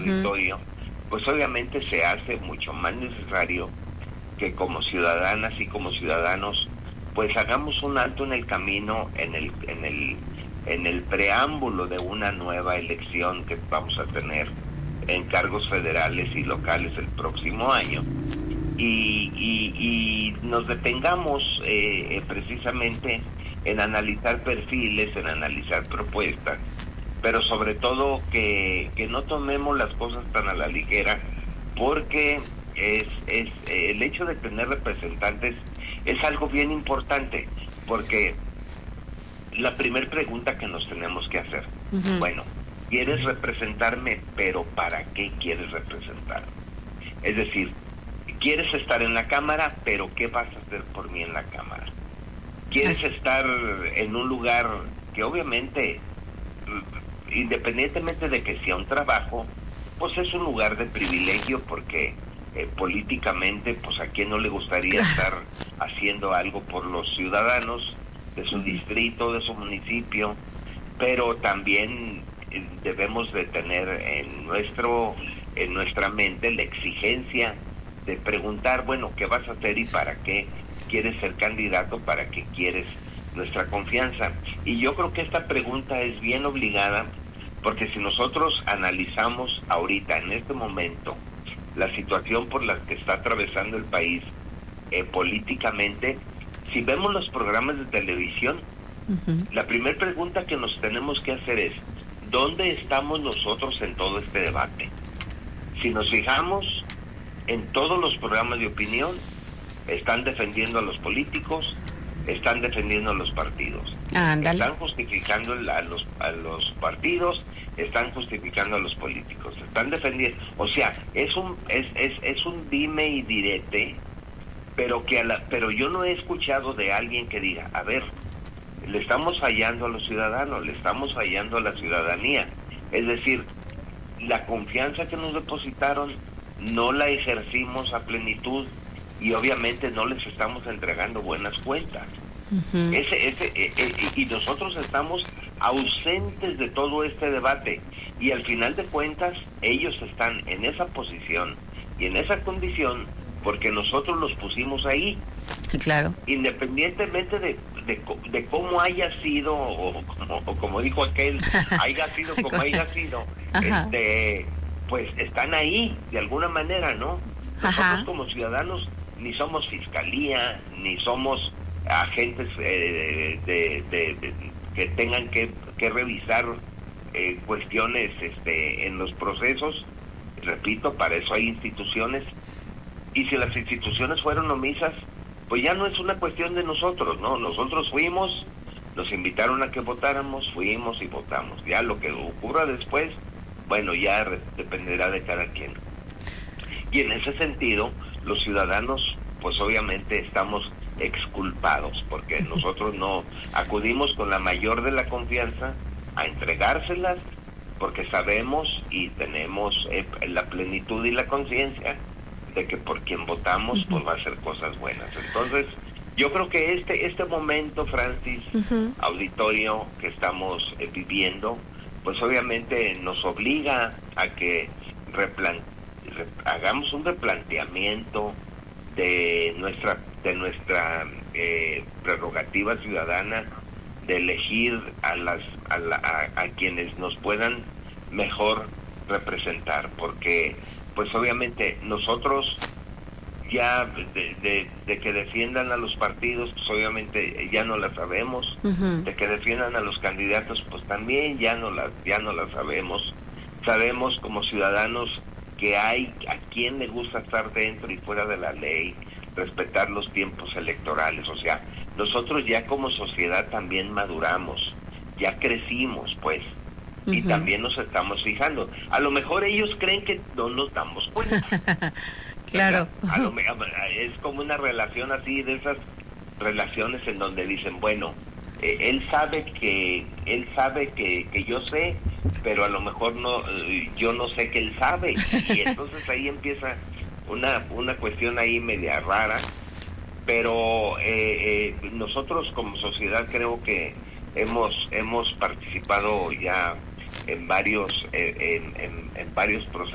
auditorio, pues obviamente se hace mucho más necesario que como ciudadanas y como ciudadanos, pues hagamos un alto en el camino, en el preámbulo de una nueva elección que vamos a tener en cargos federales y locales el próximo año, y nos detengamos precisamente en analizar perfiles, en analizar propuestas, pero sobre todo que no tomemos las cosas tan a la ligera, porque es el hecho de tener representantes es algo bien importante, porque la primera pregunta que nos tenemos que hacer, bueno, ¿quieres representarme? Pero ¿para qué quieres representarme? Es decir, ¿quieres estar en la Cámara? Pero ¿qué vas a hacer por mí en la Cámara? ¿Quieres estar en un lugar que obviamente, independientemente de que sea un trabajo, pues es un lugar de privilegio, porque políticamente, pues a quién no le gustaría estar haciendo algo por los ciudadanos de su distrito, de su municipio? Pero también debemos de tener en nuestra mente la exigencia de preguntar, bueno, ¿qué vas a hacer y para qué quieres ser candidato? ¿Para qué quieres nuestra confianza? Y yo creo que esta pregunta es bien obligada, porque si nosotros analizamos ahorita, en este momento, la situación por la que está atravesando el país políticamente, si vemos los programas de televisión, la primera pregunta que nos tenemos que hacer es, ¿dónde estamos nosotros en todo este debate? Si nos fijamos en todos los programas de opinión, están defendiendo a los políticos, están defendiendo a los partidos. Están justificando a los partidos, están justificando a los políticos, están defendiendo. O sea, es un dime y direte, pero yo no he escuchado de alguien que diga, a ver, le estamos fallando a los ciudadanos, le estamos fallando a la ciudadanía. Es decir, la confianza que nos depositaron no la ejercimos a plenitud, y obviamente no les estamos entregando buenas cuentas. Y nosotros estamos ausentes de todo este debate, y al final de cuentas ellos están en esa posición y en esa condición porque nosotros los pusimos ahí. Claro. Independientemente de cómo haya sido, o como dijo aquel, haya sido como haya sido, pues están ahí de alguna manera, ¿no? Nosotros como ciudadanos ni somos fiscalía, ni somos agentes que tengan que revisar cuestiones en los procesos. Repito, para eso hay instituciones, y si las instituciones fueron omisas, pues ya no es una cuestión de nosotros, ¿no? Nosotros fuimos, nos invitaron a que votáramos, fuimos y votamos. Ya lo que ocurra después, bueno, ya dependerá de cada quien. Y en ese sentido, los ciudadanos, pues obviamente estamos exculpados, porque nosotros no acudimos con la mayor de la confianza a entregárselas, porque sabemos y tenemos la plenitud y la conciencia de que por quien votamos pues va a hacer cosas buenas. Entonces, yo creo que este momento, Francis, auditorio, que estamos viviendo, pues obviamente nos obliga a que hagamos un replanteamiento de nuestra prerrogativa ciudadana de elegir a quienes nos puedan mejor representar, porque pues obviamente nosotros ya de que defiendan a los partidos, pues obviamente ya no la sabemos, de que defiendan a los candidatos, pues también ya no la sabemos. Sabemos como ciudadanos que hay a quien le gusta estar dentro y fuera de la ley, respetar los tiempos electorales. O sea, nosotros ya como sociedad también maduramos, ya crecimos, pues, y también nos estamos fijando. A lo mejor ellos creen que no nos damos cuenta. Claro. Es como una relación así, de esas relaciones en donde dicen, bueno, él sabe que yo sé, pero a lo mejor no, yo no sé que él sabe, y entonces ahí empieza una cuestión ahí media rara. Pero nosotros como sociedad creo que hemos participado ya en varios procesos